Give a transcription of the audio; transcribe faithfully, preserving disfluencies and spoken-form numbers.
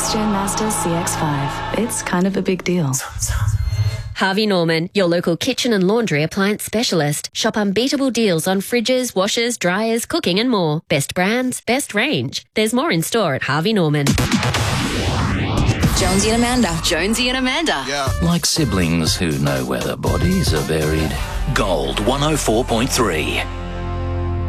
Next-gen Mazda C X five. It's kind of a big deal. Harvey Norman, your local kitchen and laundry appliance specialist. Shop unbeatable deals on fridges, washers, dryers, cooking and more. Best brands, best range. There's more in store at Harvey Norman. Jonesy and Amanda. Jonesy and Amanda. Yeah. Like siblings who know where their bodies are buried. Gold one oh four point three.